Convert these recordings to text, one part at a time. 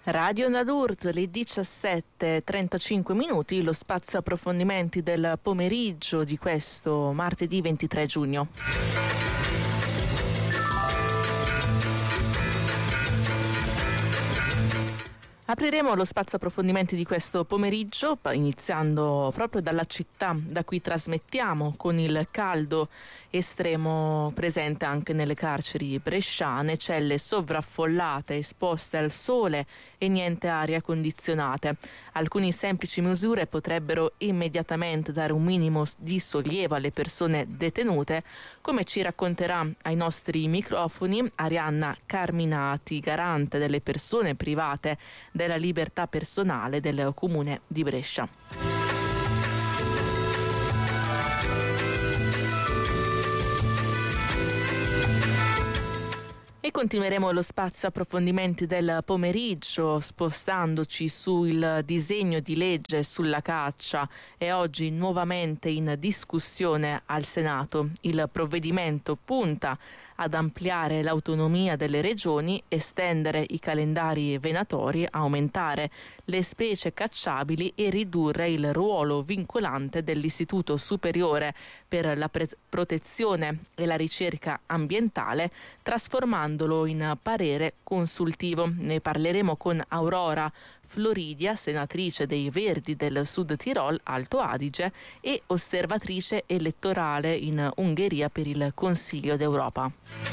Radio Onda d'Urto, le 17:35 minuti, lo spazio approfondimenti del pomeriggio di questo martedì 23 giugno. Apriremo lo spazio approfondimenti di questo pomeriggio iniziando proprio dalla città da cui trasmettiamo, con il caldo estremo presente anche nelle carceri bresciane, celle sovraffollate, esposte al sole e niente aria condizionate. Alcune semplici misure potrebbero immediatamente dare un minimo di sollievo alle persone detenute, come ci racconterà ai nostri microfoni Arianna Carminati, garante delle persone private della libertà personale del Comune di Brescia. E continueremo lo spazio approfondimenti del pomeriggio spostandoci sul disegno di legge sulla caccia. È oggi nuovamente in discussione al Senato. Il provvedimento punta ad ampliare l'autonomia delle regioni, estendere i calendari venatori, aumentare le specie cacciabili e ridurre il ruolo vincolante dell'Istituto Superiore per la Protezione e la Ricerca Ambientale, trasformandolo in parere consultivo. Ne parleremo con Aurora Floridia, senatrice dei Verdi del Sud Tirol Alto Adige e osservatrice elettorale in Ungheria per il Consiglio d'Europa.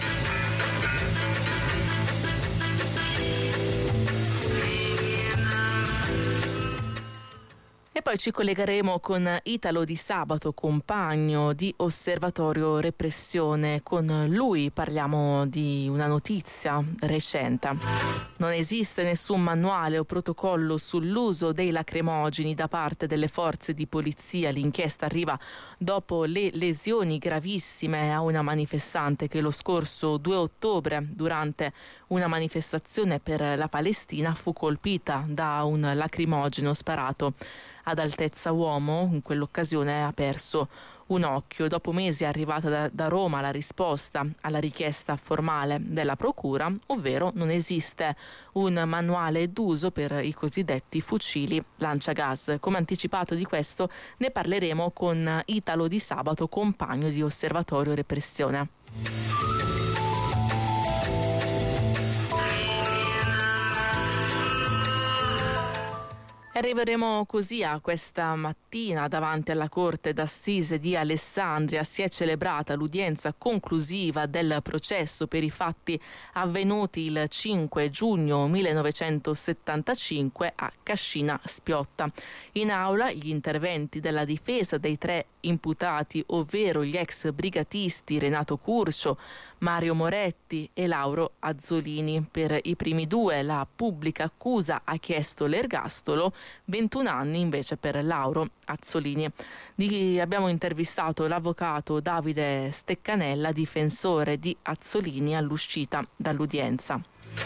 E poi ci collegheremo con Italo Di Sabato, compagno di Osservatorio Repressione. Con lui parliamo di una notizia recente. Non esiste nessun manuale o protocollo sull'uso dei lacrimogeni da parte delle forze di polizia. L'inchiesta arriva dopo le lesioni gravissime a una manifestante che lo scorso 2 ottobre, durante una manifestazione per la Palestina, fu colpita da un lacrimogeno sparato ad altezza uomo. In quell'occasione ha perso un occhio. Dopo mesi è arrivata da Roma la risposta alla richiesta formale della procura, ovvero non esiste un manuale d'uso per i cosiddetti fucili lanciagas. Come anticipato di questo ne parleremo con Italo Di Sabato, compagno di Osservatorio Repressione. Arriveremo così a questa mattina davanti alla Corte d'Assise di Alessandria. Si è celebrata l'udienza conclusiva del processo per i fatti avvenuti il 5 giugno 1975 a Cascina Spiotta. In aula gli interventi della difesa dei 3 imputati, ovvero gli ex brigatisti Renato Curcio, Mario Moretti e Lauro Azzolini. Per i primi 2 la pubblica accusa ha chiesto l'ergastolo, 21 anni invece per Lauro Azzolini. Abbiamo intervistato l'avvocato Davide Steccanella, difensore di Azzolini, all'uscita dall'udienza.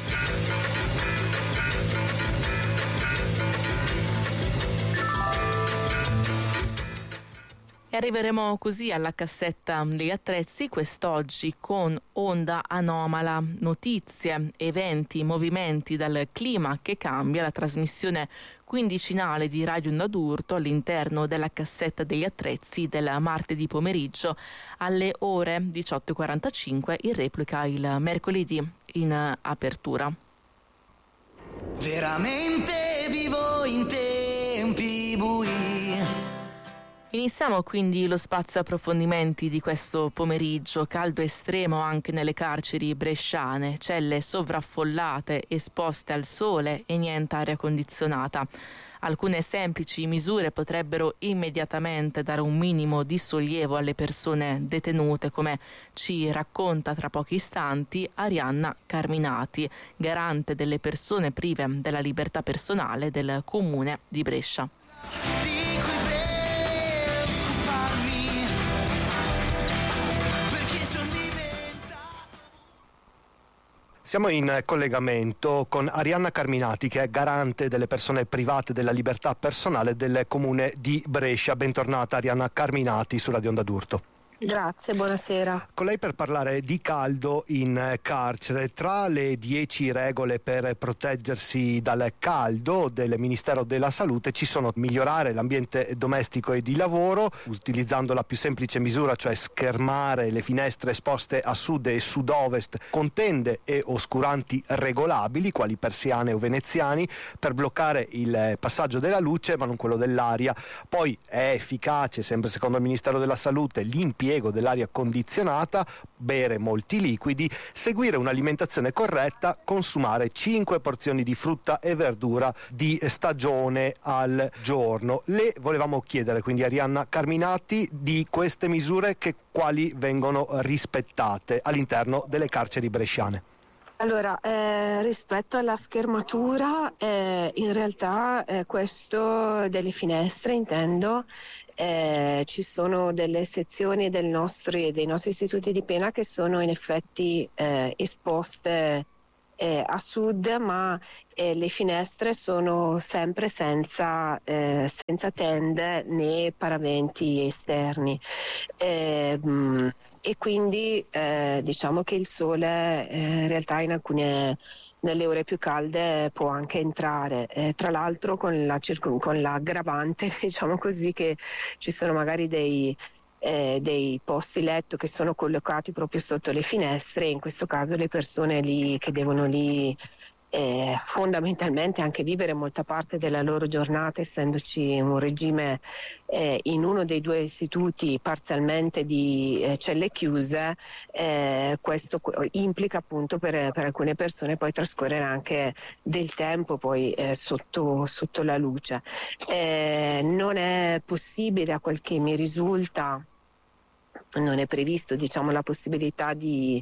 E arriveremo così alla cassetta degli attrezzi quest'oggi con Onda Anomala, notizie, eventi, movimenti dal clima che cambia, la trasmissione quindicinale di Radio Onda d'Urto all'interno della cassetta degli attrezzi del martedì pomeriggio alle ore 18:45, in replica il mercoledì in apertura. Veramente vivo in tempi bui. Iniziamo quindi lo spazio approfondimenti di questo pomeriggio. Caldo estremo anche nelle carceri bresciane, celle sovraffollate, esposte al sole e niente aria condizionata. Alcune semplici misure potrebbero immediatamente dare un minimo di sollievo alle persone detenute, come ci racconta tra pochi istanti Arianna Carminati, garante delle persone prive della libertà personale del Comune di Brescia. Siamo in collegamento con Arianna Carminati, che è garante delle persone private della libertà personale del Comune di Brescia. Bentornata Arianna Carminati su Radio Onda d'Urto. Grazie, buonasera. Con lei per parlare di caldo in carcere. Tra le 10 regole per proteggersi dal caldo del Ministero della Salute ci sono migliorare l'ambiente domestico e di lavoro, utilizzando la più semplice misura, cioè schermare le finestre esposte a sud e sud-ovest con tende e oscuranti regolabili, quali persiane o veneziani, per bloccare il passaggio della luce ma non quello dell'aria. Poi è efficace, sempre secondo il Ministero della Salute, l'impiego dell'aria condizionata, bere molti liquidi, seguire un'alimentazione corretta, consumare 5 porzioni di frutta e verdura di stagione al giorno. Le volevamo chiedere quindi, Arianna Carminati, di queste misure quali vengono rispettate all'interno delle carceri bresciane. Allora, rispetto alla schermatura, in realtà questo delle finestre intendo, ci sono delle sezioni dei nostri istituti di pena che sono in effetti esposte a sud, ma le finestre sono sempre senza tende né paraventi esterni, e quindi diciamo che il sole in realtà nelle ore più calde può anche entrare, tra l'altro con l'aggravante, diciamo così, che ci sono magari dei posti letto che sono collocati proprio sotto le finestre, e in questo caso le persone lì che devono fondamentalmente anche vivere molta parte della loro giornata, essendoci un regime in uno dei 2 istituti parzialmente di celle chiuse, questo implica appunto per alcune persone poi trascorrere anche del tempo poi sotto la luce. Non è possibile, a quel che mi risulta, non è previsto, diciamo, la possibilità di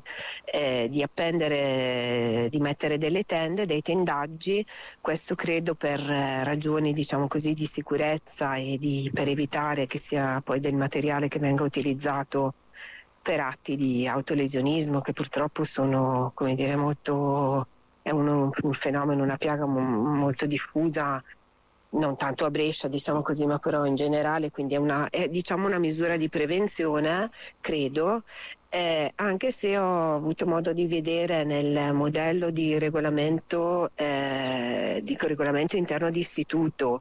appendere, di mettere delle tende, dei tendaggi. Questo credo per ragioni, diciamo così, di sicurezza e per evitare che sia poi del materiale che venga utilizzato per atti di autolesionismo, che purtroppo sono, come dire, è un fenomeno, una piaga molto diffusa, non tanto a Brescia, diciamo così, ma però in generale, quindi è diciamo una misura di prevenzione, credo, anche se ho avuto modo di vedere nel modello di regolamento interno di istituto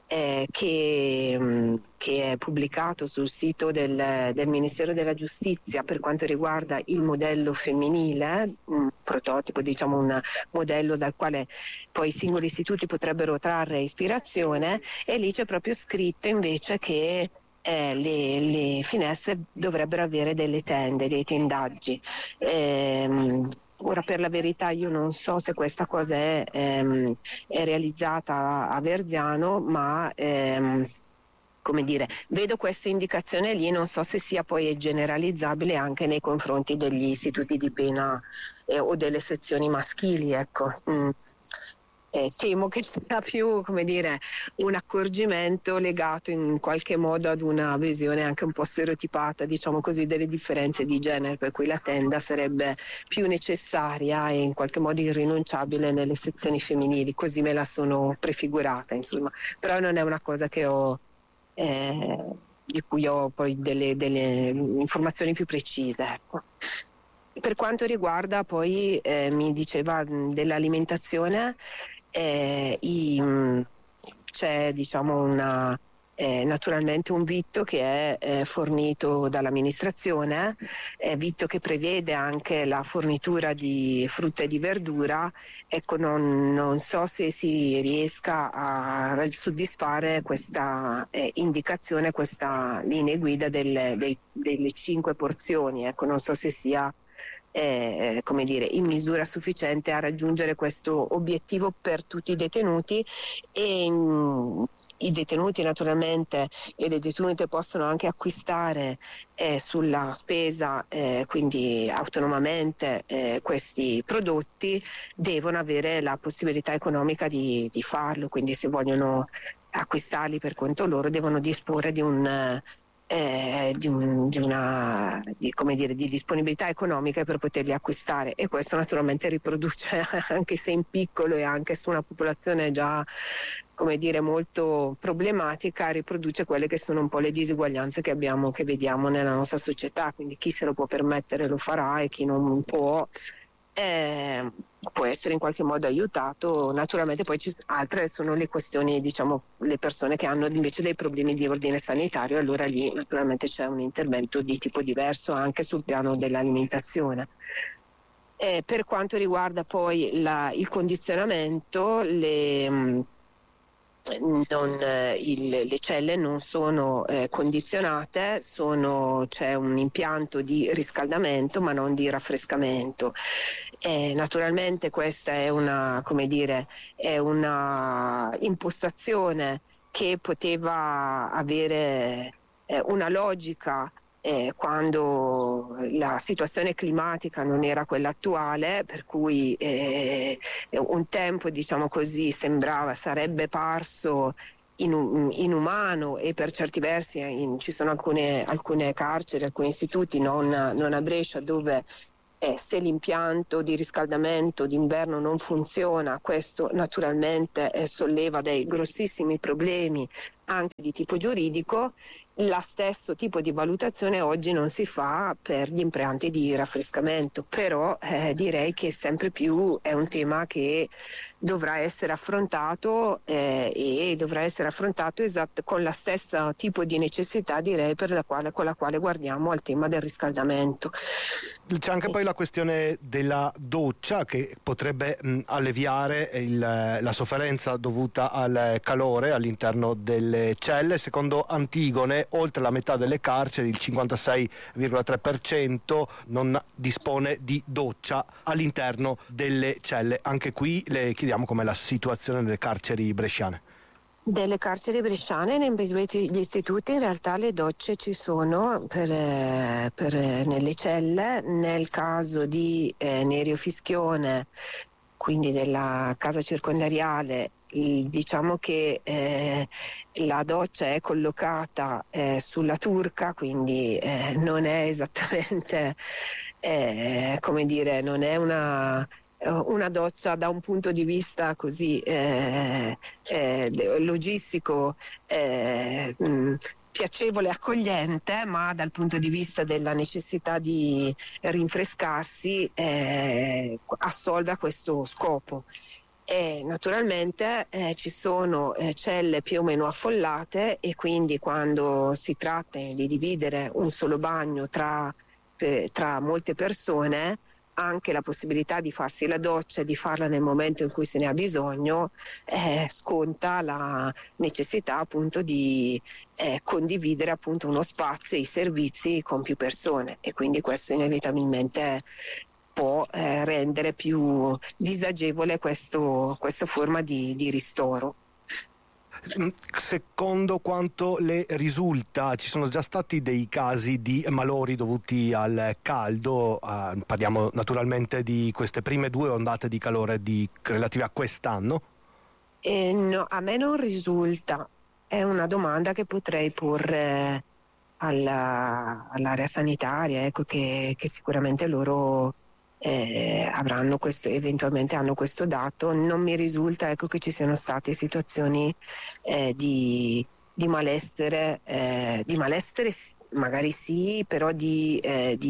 che è pubblicato sul sito del Ministero della Giustizia per quanto riguarda il modello femminile, un prototipo, diciamo un modello dal quale poi i singoli istituti potrebbero trarre ispirazione, e lì c'è proprio scritto invece che le finestre dovrebbero avere delle tende, dei tendaggi. Ora, per la verità, io non so se questa cosa è realizzata a Verziano, ma come dire, vedo questa indicazione lì, non so se sia poi generalizzabile anche nei confronti degli istituti di pena o delle sezioni maschili, ecco. Temo che sia più, come dire, un accorgimento legato in qualche modo ad una visione anche un po' stereotipata, diciamo così, delle differenze di genere, per cui la tenda sarebbe più necessaria e in qualche modo irrinunciabile nelle sezioni femminili, così me la sono prefigurata, insomma. Però non è una cosa che di cui ho poi delle informazioni più precise, ecco. Per quanto riguarda poi, mi diceva dell'alimentazione, c'è, diciamo, naturalmente un vitto che è fornito dall'amministrazione, vitto che prevede anche la fornitura di frutta e di verdura. Ecco, non so se si riesca a soddisfare questa indicazione, questa linea guida delle 5 porzioni. Ecco, non so se sia come dire, in misura sufficiente a raggiungere questo obiettivo per tutti i detenuti, e i detenuti naturalmente e le detenute possono anche acquistare sulla spesa, quindi autonomamente, questi prodotti, devono avere la possibilità economica di farlo, quindi se vogliono acquistarli per conto loro devono disporre di un di disponibilità economiche per poterli acquistare, e questo naturalmente riproduce, anche se in piccolo e anche su una popolazione già molto problematica, riproduce quelle che sono un po' le disuguaglianze che vediamo nella nostra società. Quindi chi se lo può permettere lo farà, e chi non può può essere in qualche modo aiutato. Naturalmente poi altre sono le questioni, le persone che hanno invece dei problemi di ordine sanitario, allora lì naturalmente c'è un intervento di tipo diverso anche sul piano dell'alimentazione. Per quanto riguarda poi il condizionamento, le celle non sono condizionate, c'è un impianto di riscaldamento ma non di raffrescamento. Naturalmente questa è una impostazione che poteva avere una logica quando la situazione climatica non era quella attuale, per cui un tempo sarebbe parso inumano, e per certi versi ci sono alcune carceri, alcuni istituti, non a Brescia, dove se l'impianto di riscaldamento d'inverno non funziona, questo naturalmente solleva dei grossissimi problemi anche di tipo giuridico. La stesso tipo di valutazione oggi non si fa per gli impianti di raffrescamento, però direi che sempre più è un tema che dovrà essere affrontato, e dovrà essere affrontato con la stessa tipo di necessità, direi, con la quale guardiamo al tema del riscaldamento. C'è anche poi la questione della doccia, che potrebbe alleviare la sofferenza dovuta al calore all'interno delle celle. Secondo Antigone, oltre la metà delle carceri, il 56,3%, non dispone di doccia all'interno delle celle. Anche qui le chiediamo com'è la situazione nelle carceri bresciane. Delle carceri bresciane, nei due gli istituti, in realtà le docce ci sono nelle celle. Nel caso di Nerio Fischione, quindi della casa circondariale, diciamo che la doccia è collocata sulla turca, quindi non è esattamente non è una doccia da un punto di vista così logistico piacevole e accogliente, ma dal punto di vista della necessità di rinfrescarsi assolve a questo scopo. Naturalmente ci sono celle più o meno affollate, e quindi quando si tratta di dividere un solo bagno tra molte persone, anche la possibilità di farsi la doccia e di farla nel momento in cui se ne ha bisogno sconta la necessità appunto di condividere appunto uno spazio e i servizi con più persone, e quindi questo inevitabilmente può rendere più disagevole questa forma di ristoro. Secondo quanto le risulta, ci sono già stati dei casi di malori dovuti al caldo? Parliamo naturalmente di queste prime 2 ondate di calore relative a quest'anno? No, a me non risulta. È una domanda che potrei porre all'area sanitaria, che sicuramente loro eventualmente hanno questo dato. Non mi risulta che ci siano state situazioni di malessere, magari sì, però di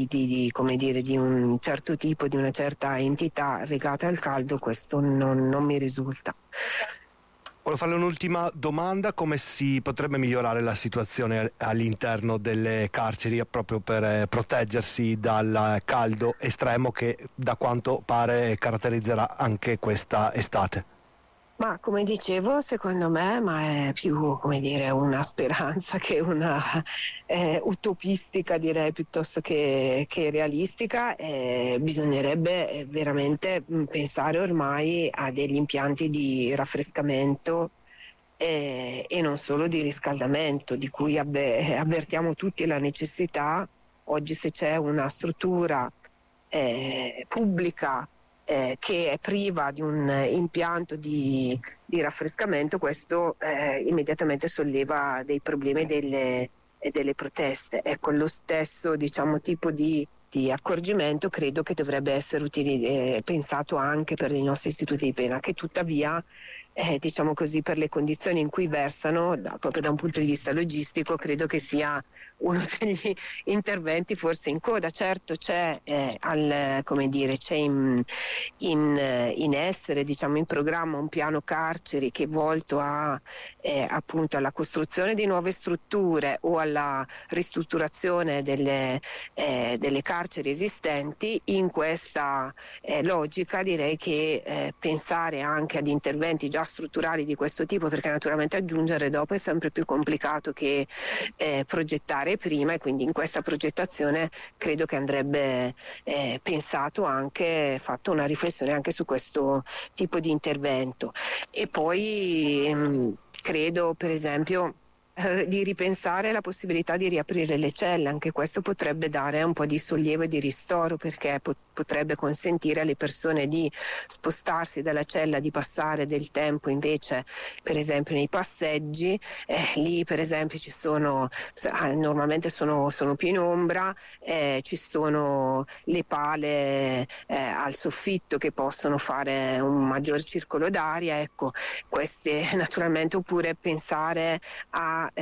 un certo tipo, di una certa entità legata al caldo, questo non mi risulta. Volevo farle un'ultima domanda: come si potrebbe migliorare la situazione all'interno delle carceri proprio per proteggersi dal caldo estremo che da quanto pare caratterizzerà anche questa estate? Ma come dicevo, secondo me, ma è più una speranza che una utopistica, direi, piuttosto che realistica. Bisognerebbe veramente pensare ormai a degli impianti di raffrescamento e non solo di riscaldamento, di cui avvertiamo tutti la necessità. Oggi, se c'è una struttura pubblica che è priva di un impianto di raffrescamento, questo immediatamente solleva dei problemi delle proteste. Ecco, lo stesso tipo di accorgimento credo che dovrebbe essere pensato anche per i nostri istituti di pena, che tuttavia per le condizioni in cui versano, proprio da un punto di vista logistico, credo che sia uno degli interventi forse in coda. Certo c'è in essere, in programma, un piano carceri che è volto appunto alla costruzione di nuove strutture o alla ristrutturazione delle carceri esistenti. In questa logica direi che pensare anche ad interventi già strutturali di questo tipo, perché naturalmente aggiungere dopo è sempre più complicato che progettare prima, e quindi in questa progettazione credo che andrebbe fatto una riflessione anche su questo tipo di intervento. E poi credo per esempio di ripensare la possibilità di riaprire le celle. Anche questo potrebbe dare un po' di sollievo e di ristoro, perché potrebbe consentire alle persone di spostarsi dalla cella, di passare del tempo invece per esempio nei passeggi. Lì per esempio ci sono, normalmente sono più in ombra, ci sono le pale al soffitto che possono fare un maggior circolo d'aria, ecco, queste naturalmente. Oppure pensare a